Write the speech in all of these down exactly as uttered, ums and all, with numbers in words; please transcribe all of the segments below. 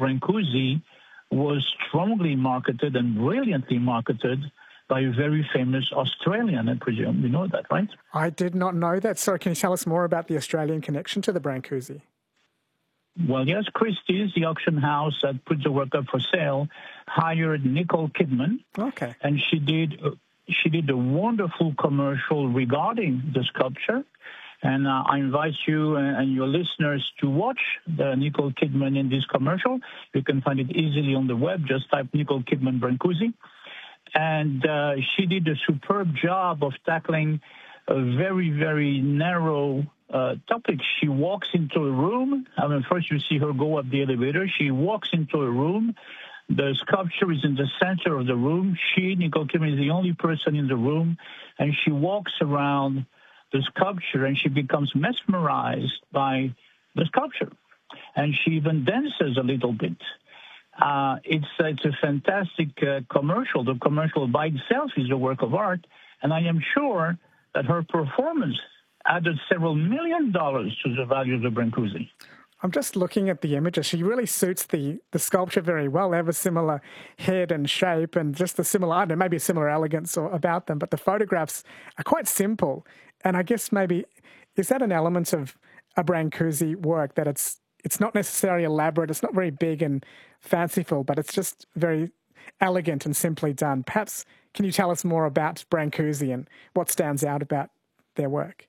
Brancusi was strongly marketed and brilliantly marketed by a very famous Australian, I presume. You know that, right? I did not know that. Sorry, can you tell us more about the Australian connection to the Brancusi? Well, yes, Christie's, the auction house that put the work up for sale, hired Nicole Kidman. Okay. And she did she did a wonderful commercial regarding the sculpture. And uh, I invite you and your listeners to watch the Nicole Kidman in this commercial. You can find it easily on the web. Just type Nicole Kidman Brancusi. And uh, she did a superb job of tackling a very, very narrow uh, topic. She walks into a room. I mean, first you see her go up the elevator. She walks into a room. The sculpture is in the center of the room. She, Nicole Kidman, is the only person in the room. And she walks around the sculpture, and she becomes mesmerized by the sculpture. And she even dances a little bit. Uh, it's, it's a fantastic uh, commercial. The commercial by itself is a work of art, and I am sure that her performance added several million dollars to the value of the Brancusi. I'm just looking at the images. She really suits the, the sculpture very well. They have a similar head and shape and just a similar, I don't know, maybe a similar elegance or, about them, but the photographs are quite simple. And I guess maybe, is that an element of a Brancusi work, that it's it's not necessarily elaborate, it's not very big and fanciful, but it's just very elegant and simply done? Perhaps, can you tell us more about Brancusi and what stands out about their work?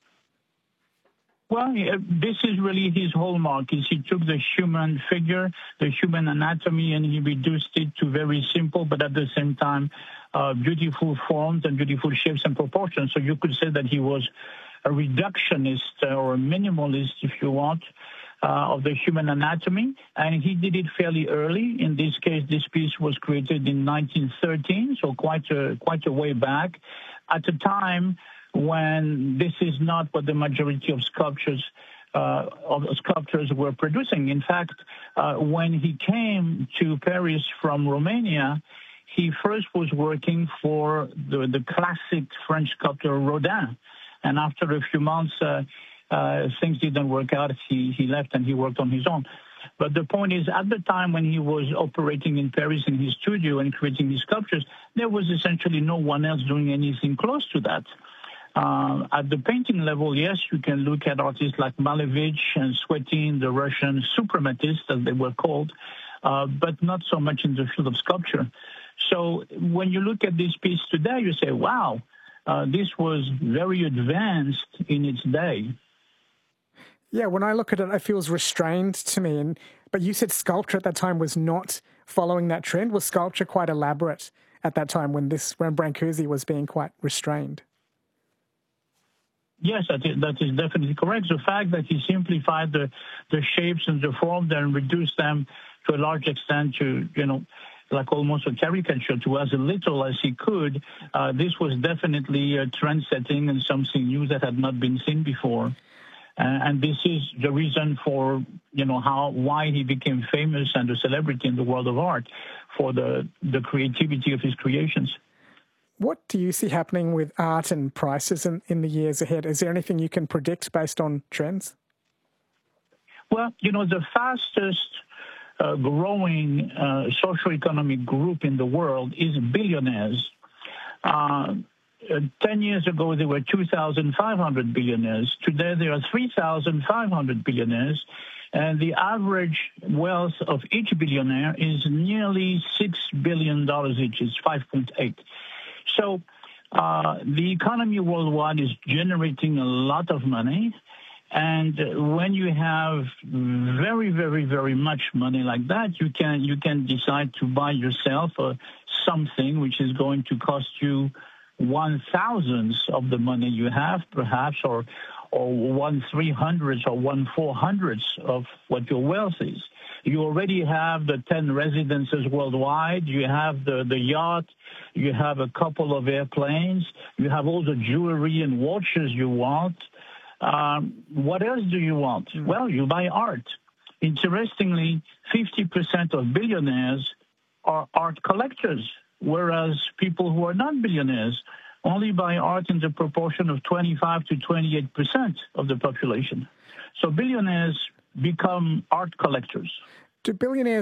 Well, this is really his hallmark. Is he took the human figure, the human anatomy, and he reduced it to very simple, but at the same time, uh, beautiful forms and beautiful shapes and proportions. So you could say that he was a reductionist or a minimalist, if you want, uh, of the human anatomy. And he did it fairly early. In this case, this piece was created in nineteen thirteen, so quite a, quite a way back. At a time when this is not what the majority of sculptures uh, of sculptors were producing. In fact, uh, when he came to Paris from Romania, he first was working for the, the classic French sculptor Rodin. And after a few months, uh, uh, things didn't work out. He, he left and he worked on his own. But the point is, at the time when he was operating in Paris in his studio and creating these sculptures, there was essentially no one else doing anything close to that. Uh, at the painting level, yes, you can look at artists like Malevich and Swetin, the Russian suprematists, as they were called, uh, but not so much in the field of sculpture. So when you look at this piece today, you say, wow, uh, this was very advanced in its day. Yeah, when I look at it, it feels restrained to me. And but you said sculpture at that time was not following that trend. Was sculpture quite elaborate at that time when this when Brancusi was being quite restrained? Yes, that is, that is definitely correct. The fact that he simplified the, the shapes and the forms and reduced them to a large extent to, you know, like almost a caricature, to as little as he could, uh, this was definitely a trend-setting and something new that had not been seen before. Uh, and this is the reason for, you know, how why he became famous and a celebrity in the world of art, for the, the creativity of his creations. What do you see happening with art and prices in, in the years ahead? Is there anything you can predict based on trends? Well, you know, the fastest uh, growing uh, socioeconomic group in the world is billionaires. Uh, uh, ten years ago, there were two thousand five hundred billionaires. Today, there are three thousand five hundred billionaires. And the average wealth of each billionaire is nearly six billion dollars each. It's five point eight. So uh, the economy worldwide is generating a lot of money. And when you have very, very, very much money like that, you can you can decide to buy yourself uh, something which is going to cost you one thousandth of the money you have, perhaps, or or one three hundredths or one four hundredths of what your wealth is. You already have the ten residences worldwide. You have the, the yacht. You have a couple of airplanes. You have all the jewelry and watches you want. Um, what else do you want? Mm. Well, you buy art. Interestingly, fifty percent of billionaires are art collectors, whereas people who are not billionaires only buy art in the proportion of twenty-five to twenty-eight percent of the population. So billionaires become art collectors. Do billionaires